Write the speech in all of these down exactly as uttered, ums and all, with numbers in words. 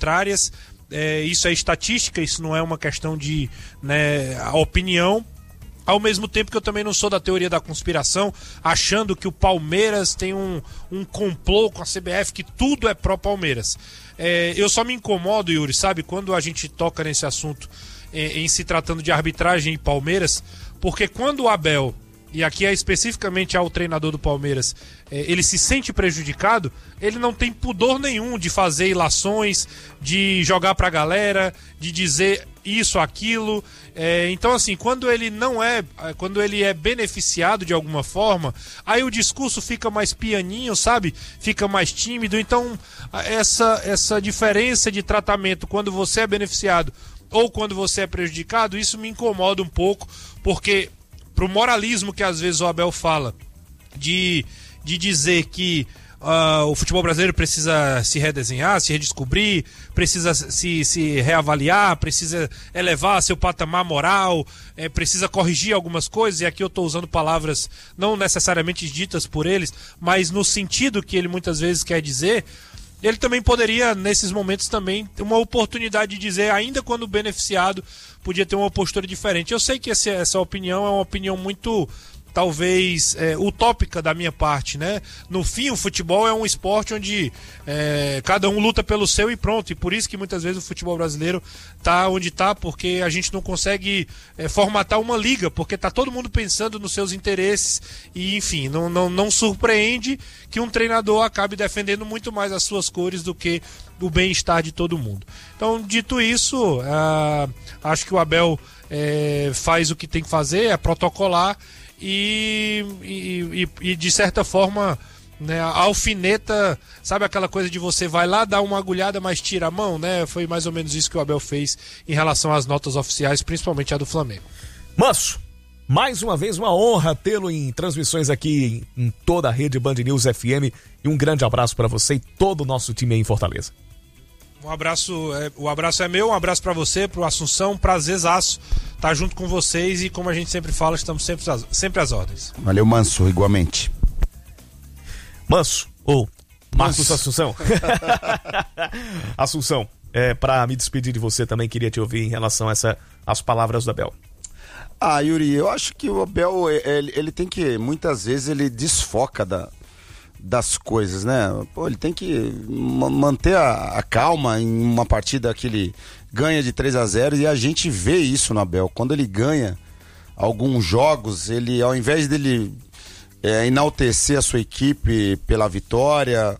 contrárias. É, isso é estatística, isso não é uma questão de, né, opinião. Ao mesmo tempo que eu também não sou da teoria da conspiração, achando que o Palmeiras tem um, um complô com a C B F, que tudo é pró-Palmeiras. É, eu só me incomodo, Yuri, sabe, quando a gente toca nesse assunto em, em se tratando de arbitragem e Palmeiras, porque quando o Abel, e aqui é especificamente ao treinador do Palmeiras, é, ele se sente prejudicado, ele não tem pudor nenhum de fazer ilações, de jogar pra galera, de dizer isso, aquilo. É, então, assim, quando ele não é, quando ele é beneficiado de alguma forma, aí o discurso fica mais pianinho, sabe? Fica mais tímido. Então, essa, essa diferença de tratamento quando você é beneficiado ou quando você é prejudicado, isso me incomoda um pouco, porque pro moralismo que às vezes o Abel fala, de, de dizer que Uh, o futebol brasileiro precisa se redesenhar, se redescobrir, precisa se, se reavaliar, precisa elevar seu patamar moral, é, precisa corrigir algumas coisas, e aqui eu estou usando palavras não necessariamente ditas por eles, mas no sentido que ele muitas vezes quer dizer. Ele também poderia, nesses momentos, também ter uma oportunidade de dizer, ainda quando beneficiado, podia ter uma postura diferente. Eu sei que esse, essa opinião é uma opinião muito, talvez, é, utópica da minha parte, né? No fim, o futebol é um esporte onde é, cada um luta pelo seu e pronto, e por isso que muitas vezes o futebol brasileiro tá onde tá, porque a gente não consegue é, formatar uma liga, porque tá todo mundo pensando nos seus interesses, e enfim, não, não, não surpreende que um treinador acabe defendendo muito mais as suas cores do que o bem-estar de todo mundo. Então, dito isso, uh, acho que o Abel é, faz o que tem que fazer, é protocolar, E, e, e de certa forma, né, a alfineta, sabe aquela coisa de você vai lá, dá uma agulhada, mas tira a mão, né? Foi mais ou menos isso que o Abel fez em relação às notas oficiais, principalmente a do Flamengo. Manso, mais uma vez uma honra tê-lo em transmissões aqui em, em toda a rede Band News F M, e um grande abraço para você e todo o nosso time aí em Fortaleza. Um abraço, é, o abraço é meu, um abraço para você, pro Assunção, prazerzaço estar junto com vocês, e como a gente sempre fala, estamos sempre, sempre às ordens. Valeu, Manso, igualmente. Manso, ou Marcos Assunção. Assunção, é, para me despedir de você também, queria te ouvir em relação a essa, as palavras do Abel. Ah, Yuri, eu acho que o Abel, ele, ele tem que, muitas vezes ele desfoca da... das coisas, né? Pô, ele tem que manter a, a calma em uma partida que ele ganha de três a zero, e a gente vê isso no Abel. Quando ele ganha alguns jogos, ele, ao invés dele é, enaltecer a sua equipe pela vitória,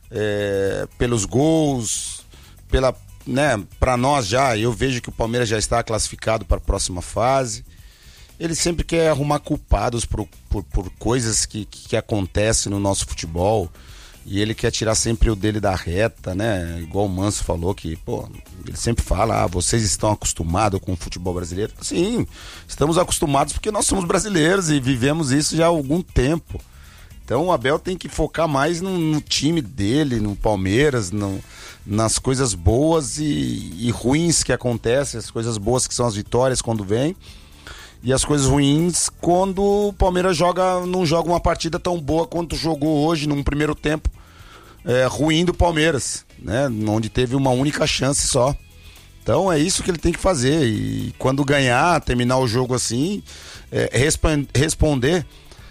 é, pelos gols, pela, né, pra nós já, eu vejo que o Palmeiras já está classificado para a próxima fase. Ele sempre quer arrumar culpados por, por, por coisas que, que, que acontecem no nosso futebol, e ele quer tirar sempre o dele da reta, né? Igual o Manso falou, que, pô, ele sempre fala, ah, vocês estão acostumados com o futebol brasileiro? Sim, estamos acostumados porque nós somos brasileiros e vivemos isso já há algum tempo. Então o Abel tem que focar mais no, no time dele, no Palmeiras, no, nas coisas boas e, e ruins que acontecem, as coisas boas que são as vitórias quando vem, e as coisas ruins quando o Palmeiras joga, não joga uma partida tão boa quanto jogou hoje, num primeiro tempo é, ruim do Palmeiras, né? Onde teve uma única chance só. Então é isso que ele tem que fazer, e quando ganhar, terminar o jogo assim, é, resp- responder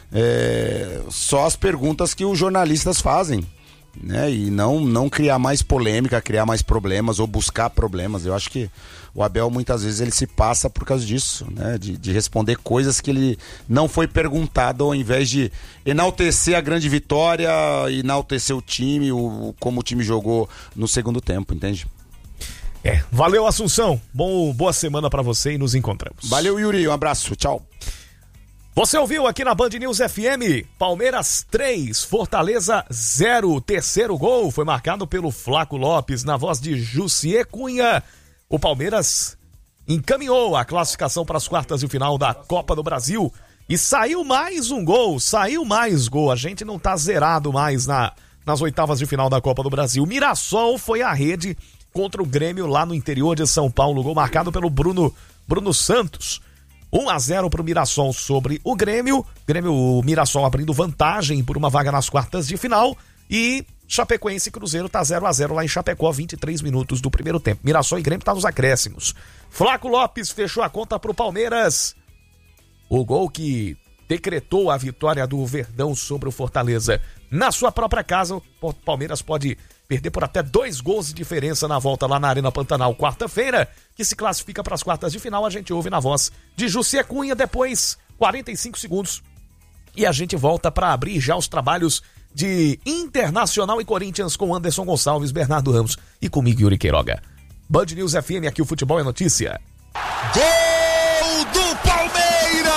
é, só as perguntas que os jornalistas fazem, né? E não, não criar mais polêmica, criar mais problemas ou buscar problemas. Eu acho que o Abel muitas vezes ele se passa por causa disso, né? De, de responder coisas que ele não foi perguntado, ao invés de enaltecer a grande vitória, enaltecer o time, o, como o time jogou no segundo tempo, entende? É, valeu, Assunção, bom, boa semana pra você e nos encontramos. Valeu, Yuri, um abraço, tchau. Você ouviu aqui na Band News F M, Palmeiras três, Fortaleza zero. O terceiro gol foi marcado pelo Flaco Lopes, na voz de Jussier Cunha. O Palmeiras encaminhou a classificação para as quartas de final da Copa do Brasil, e saiu mais um gol, saiu mais gol. A gente não tá zerado mais na, nas oitavas de final da Copa do Brasil. Mirassol foi à rede contra o Grêmio lá no interior de São Paulo, gol marcado pelo Bruno, Bruno Santos. um a zero para o Mirassol sobre o Grêmio. Grêmio, o Mirassol abrindo vantagem por uma vaga nas quartas de final. E Chapecoense e Cruzeiro tá zero a zero lá em Chapecó, vinte e três minutos do primeiro tempo. Mirassol e Grêmio tá nos acréscimos. Flaco Lopes fechou a conta pro Palmeiras. O gol que decretou a vitória do Verdão sobre o Fortaleza na sua própria casa. O Palmeiras pode perder por até dois gols de diferença na volta lá na Arena Pantanal, quarta-feira, que se classifica para as quartas de final. A gente ouve na voz de Jussié Cunha, depois quarenta e cinco segundos. E a gente volta para abrir já os trabalhos de Internacional e Corinthians com Anderson Gonçalves, Bernardo Ramos e comigo, Yuri Queiroga. Band News F M, aqui o futebol é notícia. Gol do Palmeiras!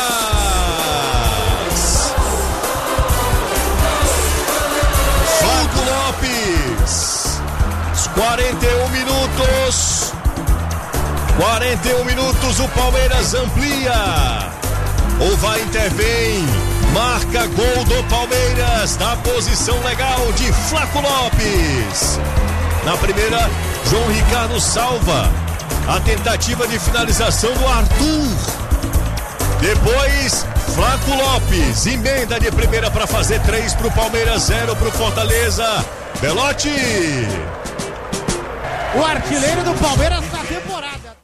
Flaco Lopes, quarenta e um minutos, quarenta e um minutos, o Palmeiras amplia, o vai intervém, marca gol do Palmeiras, na posição legal de Flaco Lopes. Na primeira, João Ricardo salva a tentativa de finalização do Arthur. Depois, Flaco Lopes emenda de primeira para fazer três para o Palmeiras, zero para o Fortaleza. Belotti. O artilheiro do Palmeiras na temporada.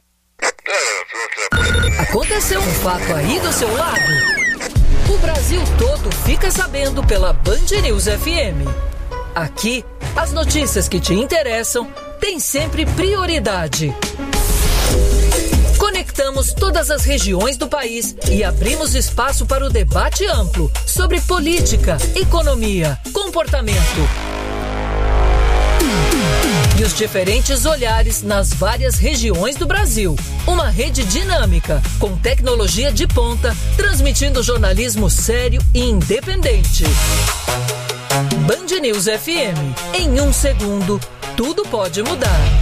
Aconteceu um fato aí do seu lado? O Brasil todo fica sabendo pela Band News F M. Aqui, as notícias que te interessam têm sempre prioridade. Conectamos todas as regiões do país e abrimos espaço para o debate amplo sobre política, economia, comportamento e os diferentes olhares nas várias regiões do Brasil. Uma rede dinâmica, com tecnologia de ponta, transmitindo jornalismo sério e independente. Band News F M. Em um segundo, tudo pode mudar.